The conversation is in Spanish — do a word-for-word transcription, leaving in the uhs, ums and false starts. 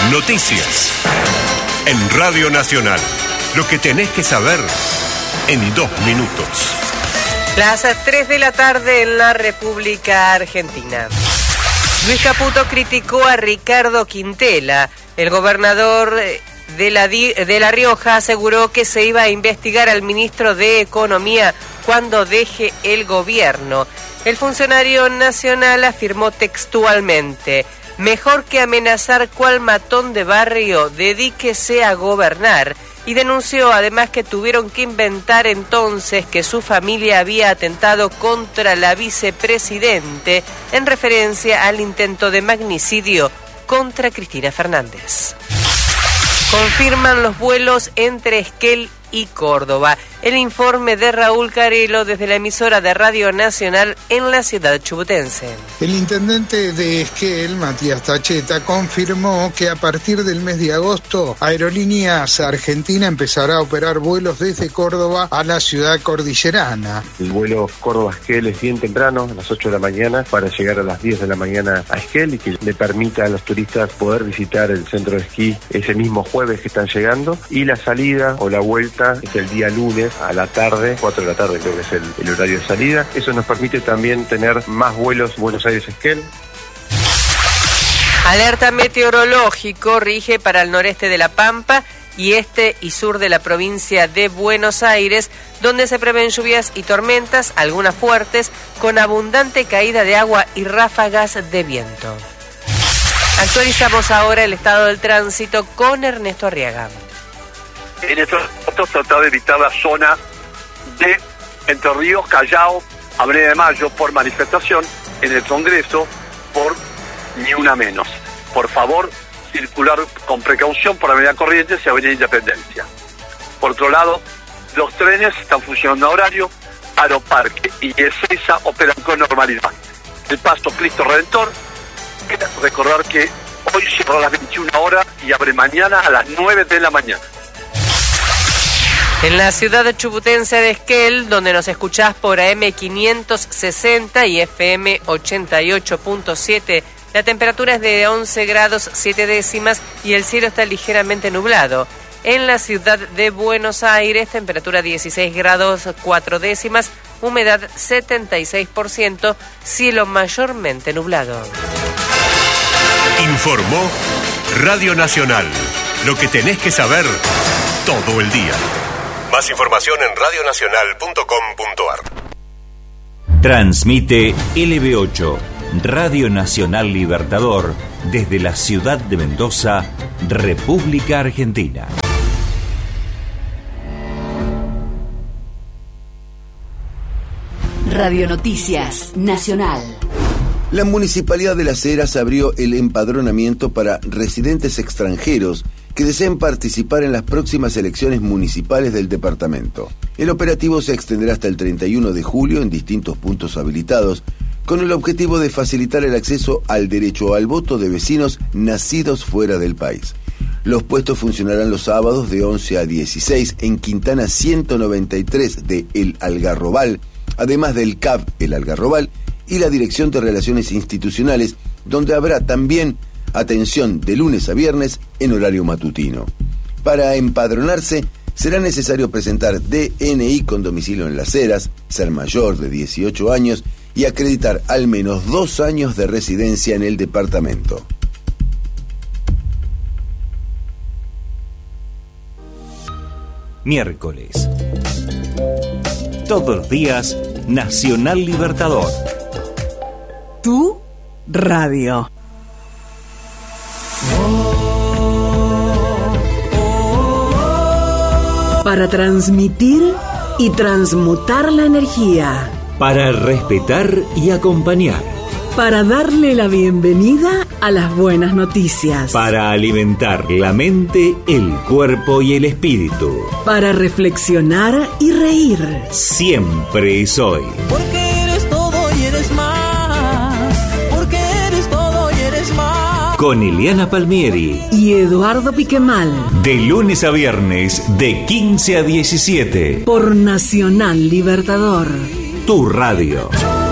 Noticias. En Radio Nacional. Lo que tenés que saber en dos minutos. Las tres de la tarde en la República Argentina. Luis Caputo criticó a Ricardo Quintela. El gobernador de la, de La Rioja aseguró que se iba a investigar al ministro de Economía cuando deje el gobierno. El funcionario nacional afirmó textualmente: mejor que amenazar cual matón de barrio, dedíquese a gobernar. Y denunció además que tuvieron que inventar entonces que su familia había atentado contra la vicepresidente en referencia al intento de magnicidio contra Cristina Fernández. Confirman los vuelos entre Esquel y Córdoba. El informe de Raúl Carelo desde la emisora de Radio Nacional en la ciudad chubutense. El intendente de Esquel, Matías Tacheta, confirmó que a partir del mes de agosto, Aerolíneas Argentina empezará a operar vuelos desde Córdoba a la ciudad cordillerana. El vuelo Córdoba-Esquel es bien temprano, a las ocho de la mañana, para llegar a las diez de la mañana a Esquel y que le permita a los turistas poder visitar el centro de esquí ese mismo jueves que están llegando. Y la salida o la vuelta es el día lunes a la tarde, cuatro de la tarde creo que es el, el horario de salida. Eso nos permite también tener más vuelos Buenos Aires-Esquel. Alerta meteorológico rige para el noreste de La Pampa y este y sur de la provincia de Buenos Aires, donde se prevén lluvias y tormentas, algunas fuertes, con abundante caída de agua y ráfagas de viento. Actualizamos ahora el estado del tránsito con Ernesto Arriaga. En estos momentos tratar de evitar la zona de Entre Ríos, Callao, Avenida de Mayo por manifestación, en el Congreso por ni una menos. Por favor, circular con precaución por Avenida Corrientes y Avenida Independencia. Por otro lado, los trenes están funcionando a horario, Aeroparque y Ezeiza operan con normalidad. El Paso Cristo Redentor, recordar que hoy cierra a las veintiuna horas y abre mañana a las nueve de la mañana. En la ciudad chubutense de Esquel, donde nos escuchás por A M quinientos sesenta y F M ochenta y ocho punto siete, la temperatura es de once grados siete décimas y el cielo está ligeramente nublado. En la ciudad de Buenos Aires, temperatura dieciséis grados cuatro décimas, humedad setenta y seis por ciento, cielo mayormente nublado. Informó Radio Nacional. Lo que tenés que saber todo el día. Más información en radio nacional punto com punto a r. Transmite L B ocho, Radio Nacional Libertador, desde la ciudad de Mendoza, República Argentina. Radio Noticias Nacional. La Municipalidad de Las Heras abrió el empadronamiento para residentes extranjeros que deseen participar en las próximas elecciones municipales del departamento. El operativo se extenderá hasta el treinta y uno de julio en distintos puntos habilitados, con el objetivo de facilitar el acceso al derecho al voto de vecinos nacidos fuera del país. Los puestos funcionarán los sábados de once a dieciséis en Quintana ciento noventa y tres de El Algarrobal, además del C A B El Algarrobal y la Dirección de Relaciones Institucionales, donde habrá también atención de lunes a viernes en horario matutino. Para empadronarse será necesario presentar D N I con domicilio en Las Heras, ser mayor de dieciocho años y acreditar al menos dos años de residencia en el departamento. Miércoles. Todos los días, Nacional Libertador. Tu radio. Para transmitir y transmutar la energía. Para respetar y acompañar. Para darle la bienvenida a las buenas noticias. Para alimentar la mente, el cuerpo y el espíritu. Para reflexionar y reír. Siempre es hoy. Porque eres todo y eres más. Porque eres todo y eres más. Con Eliana Palmieri y Eduardo Piquemal. De lunes a viernes, de quince a diecisiete. Por Nacional Libertador. Tu radio.